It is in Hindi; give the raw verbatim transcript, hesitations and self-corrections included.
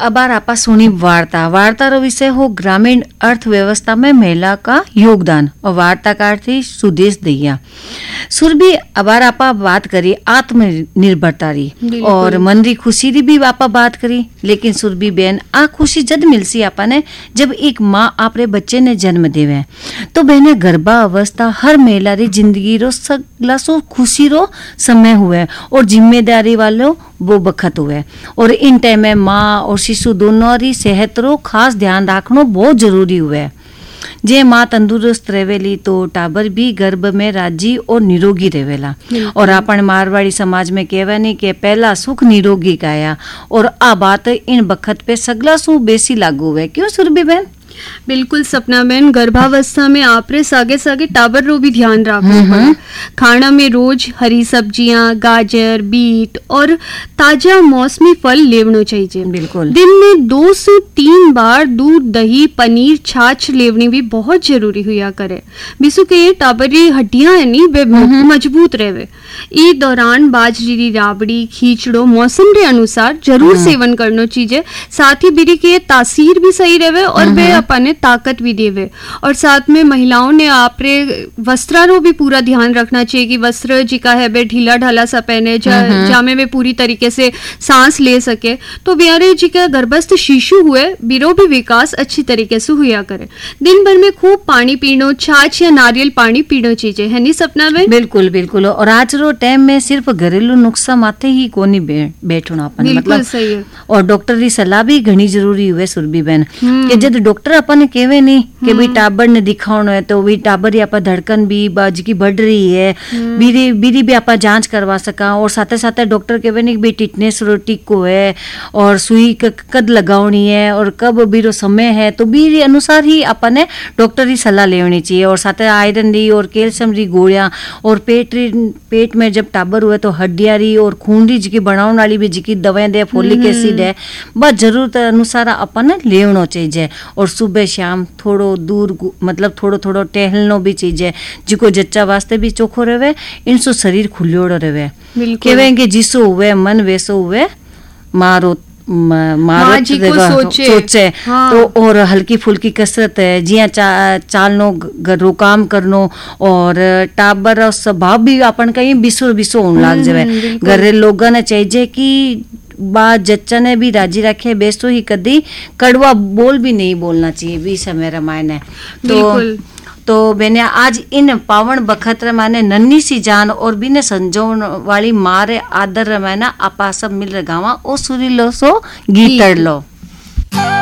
अबार आपा सुनी वार्ता वार्ता रो विषय हो ग्रामीण अर्थव्यवस्था में महिला का योगदान और वार्ताकार थी सुदेश दैया। सुरभि अबार आपा बात करी आत्मनिर्भरता री और मन री खुशी री भी आपा बात करी, लेकिन सुरभि बहन आ खुशी जद मिलसी आपा ने जब एक माँ आपरे बच्चे ने जन्म देवे। तो बहने गर्भा अवस्था हर महिला री जिंदगी रो सगला सो खुशी रो समय हुए और जिम्मेदारी वालों वो बखत हुए और इन टाइम में माँ और शिशु दोनों री सेहत रो खास ध्यान रखना बहुत जरूरी हुए। जे माँ तंदुरुस्त रहेली तो टाबर भी गर्भ में राजी और निरोगी रहेला। और अपन मारवाड़ी समाज में कहवा नहीं के पहला सुख निरोगी काया और आ बात इन बखत पे सगला सु बेसी लागू हुए। क्यों सुरभि बहन? बिल्कुल सपना बहन, गर्भावस्था में आपरे सागे सागे टाबर रो भी ध्यान रखना पड़े। खाना में रोज हरी सब्जियां, गाजर, बीट और ताजा मौसमी फल लेवनो चाहिए। बिल्कुल दिन में दो से तीन बार दूध, दही, पनीर, छाछ लेवनी भी बहुत जरूरी हुआ करे। बिसु के टाबरी हड्डियां है नी वे मजबूत रहे। ई दौरान बाजरी री राबड़ी, खींचड़ो मौसम रे अनुसार जरूर सेवन करनो चाहिए। साथ ही बिरी के तासीर भी सही रहे और वे अपने ताकत भी देवे। और साथ में महिलाओं ने आपरे वस्त्रा रो भी पूरा ध्यान रखना चाहिए कि वस्त्र जी का है बे ढीला ढाला सा पहने जा, जामे में पूरी तरीके से सांस ले सके। तो ब्यारे जी का गर्भस्थ शिशु हुए बिरो भी विकास अच्छी तरीके से हुआ करे। दिन भर में खूब पानी पीनो, छाछ या नारियल पानी पीनो चाहिए, है नी सपना में? बिल्कुल बिल्कुल। और आज रो टाइम में सिर्फ घरेलू नुस्खा माथे ही कोनी बैठना अपन, मतलब सही है। और डॉक्टर की सलाह भी घनी जरूरी हुए सुरभि बहन कि जब डॉक्टर अपन कहवे नहीं कि भाई टाबर ने दिखाना है तो भी टाबर आपा धड़कन भी बाज की बढ़ रही है, बीरी बीरी भी आपा जांच करवा सका। और साथे साथे डॉक्टर कहवे नहीं कि टिटनेस रो टीको है और सुई कद लगावनी है और कब बीरो समय है, तो बीरी अनुसार ही अपन ने डॉक्टर की सलाह लेनी चाहिए। और साथे आयरन री और कैल्शियम री गोलियां और पेट री पेट में जब टाबर हुए तो हड्डियां री और खून री जी बनाने वाली भी जी दवाएं दे, फोलिक एसिड है, बस जरूरत अनुसार अपन ने लेवनो चाहिए। और सुबह शाम थोड़ो दूर मतलब थोड़ो थोड़ो टहलनो भी चाहिए, जिको जच्चा वास्ते भी चोखो रहे, इनसो शरीर खुल्योड़ो रहे। कहेंगे जिसो हुए मन वैसो हुए मारो मारो जी को सोचे, सोचे। हाँ। तो और हल्की फुल्की कसरत है जिया चा, चालनो घरो काम करनो और टाबर स्वभाव भी अपन कहीं बिसो बिसो होने लग जाए। घरे लोगों ने चाहिए कि बात जच्चा ने भी राजी रखे, बेसो ही कदी कड़वा बोल भी नहीं बोलना चाहिए भी समय रामायण है। तो तो मैंने आज इन पावन बखत माने नन्ही सी जान और बिने संजोन वाली मारे आदर रामायण आपा सब मिल गावा ओ सुरी लो सो गीत लो।